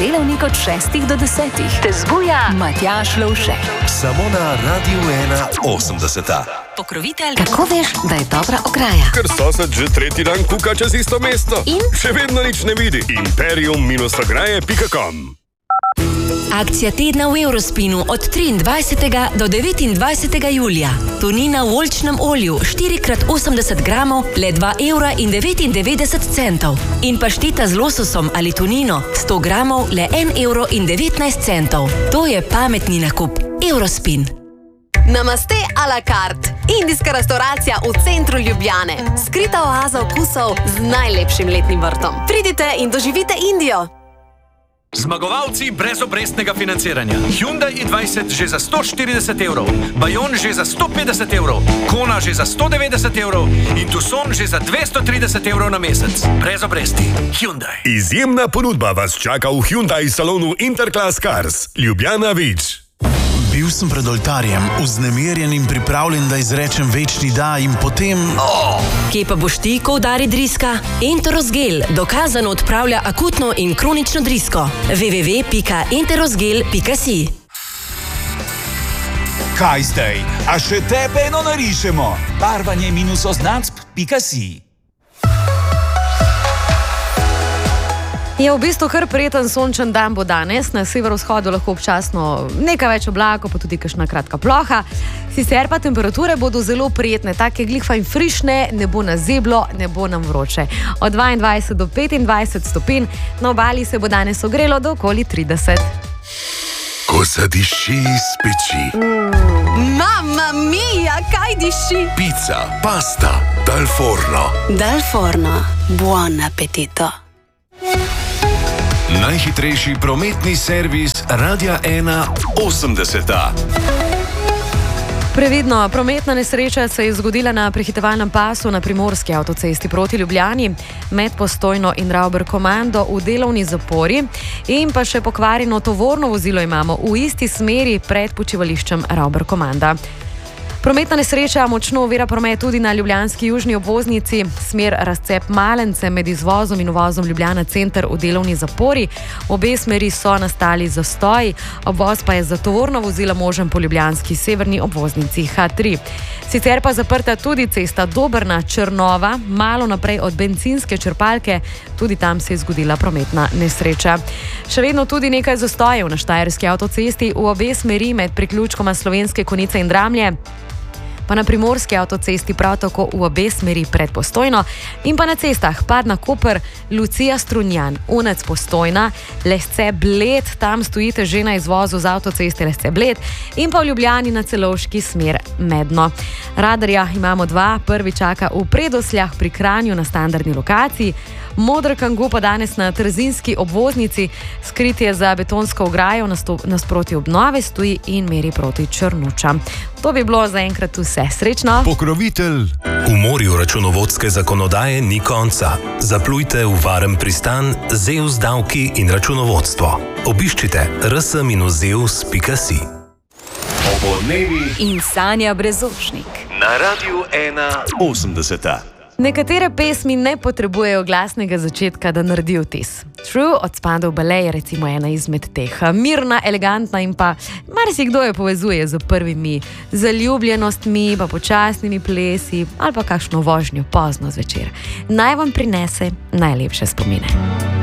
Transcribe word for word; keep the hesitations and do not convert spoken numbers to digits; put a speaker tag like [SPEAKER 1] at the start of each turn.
[SPEAKER 1] delavnik od šestih do desetih te zbuja Matjaž Lovšek.
[SPEAKER 2] Samo na Radiu ena osemdeseta.
[SPEAKER 1] Pokrovitelj. Kako veš, da je dobra ograja?
[SPEAKER 3] Ker sosed že tretji dan kuka čez isto mesto.
[SPEAKER 1] In?
[SPEAKER 3] Še vedno nič ne vidi. imperium ograje pika com.
[SPEAKER 4] Akcija tedna v Eurospinu od triindvajsetega do devetindvajsetega julija. Tunina v oljčnem olju štiri krat osemdeset gramov, le dva evra in devetindevetdeset centov. In pašteta z lososom ali tunino sto gramov, le en evro in devetnajst centov. To je pametni nakup. Eurospin.
[SPEAKER 5] Namaste a la carte. Indijska restauracija v centru Ljubljane. Skrita oaza okusov z najlepšim letnim vrtom. Pridite in doživite Indijo.
[SPEAKER 6] Zmagovalci brezobrestnega financiranja. Hyundai i dvajset že za sto štirideset evrov, Bayon že za sto petdeset evrov, Kona že za sto devetdeset evrov in Tucson že za dvesto trideset evrov na mesec. Brez obresti. Hyundai.
[SPEAKER 3] Izjemna ponudba vas čaka v Hyundai salonu Interclass Cars. Ljubljana Vič.
[SPEAKER 7] Bil sem pred oltarjem, vznemirjen in pripravljen, da izrečem večni da in potem... Oh!
[SPEAKER 4] Kje pa boš ti, ko udari driska? Enterosgel dokazano odpravlja akutno in kronično drisko. w w w pika enterosgel pika si.
[SPEAKER 8] Kaj zdaj? A še tebe eno narišemo? barvanje minus oznacb pika si.
[SPEAKER 9] Je v bistvu kar prijeten sončen dan bo danes, na severovzhodu lahko občasno nekaj več oblakov, pa tudi kakšna kratka ploha. Sicer pa temperature bodo zelo prijetne, take glifa in frišne, ne bo nas zeblo, ne bo nam vroče. Od dvaindvajset do petindvajset stopinj, na obali se bo danes ogrelo do okoli trideset.
[SPEAKER 2] Ko zadiši iz peči.
[SPEAKER 5] Mm, mamma mia, kaj diši?
[SPEAKER 2] Pizza, pasta, dal forno.
[SPEAKER 10] Dal forno, buon appetito.
[SPEAKER 2] Najhitrejši prometni servis Radia ena osemdeseta.
[SPEAKER 9] Previdno, prometna nesreča se je zgodila na prehitevalnem pasu na primorski avtocesti proti Ljubljani, med Postojno in Ravber-Komando v delovni zapori in pa še pokvarjeno tovorno vozilo imamo v isti smeri pred počivališčem Ravber-Komanda. Prometna nesreča močno ovira promet tudi na ljubljanski južni obvoznici, smer razcep Malence med izvozom in uvozom Ljubljana center v delovni zapori. Obe smeri so nastali zastoji, obvoz pa je za tovorno vozilo možen po ljubljanski severni obvoznici ha tri. Sicer pa zaprta tudi cesta Dobrna-Črnova, malo naprej od bencinske črpalke, tudi tam se je zgodila prometna nesreča. Še vedno tudi nekaj zastojev na Štajerski avtocesti v obe smeri med priključkoma Slovenske Konjice in Dramlje, pa na primorski avtocesti prav tako v obe smeri pred Postojno in pa na cestah Padna-Koper, Lucija-Strunjan, Unec-Postojna, Lesce-Bled, tam stojite že na izvozu z avtoceste Lesce-Bled in pa v Ljubljani na Celovški smer Medno. Radarja imamo dva, prvi čaka v Predosljah pri Kranju na standardni lokaciji, Modr Kangu pa danes na Trzinski obvoznici, skritje za betonsko ograjo nasproti obnove stoji in meri proti Črnučam. To bi bilo zaenkrat vse. Srečno!
[SPEAKER 2] Pokrovitelj. V morju računovodske zakonodaje ni konca. Zaplujte v varen pristan Zeus davki in računovodstvo. Obiščite r s minus zeus pika si. Obodnevi
[SPEAKER 1] in Sanja Brezovšnik.
[SPEAKER 2] Na Radiu ena osemdeseta.
[SPEAKER 9] Nekatere pesmi ne potrebujejo glasnega začetka, da naredijo vtis. True od Spandau Ballet je recimo ena izmed teh. Mirna, elegantna in pa marsikdo jo povezuje z prvimi zaljubljenostmi, pa počasnimi plesi ali pa kakšno vožnjo pozno zvečer. Naj vam prinese najlepše spomine.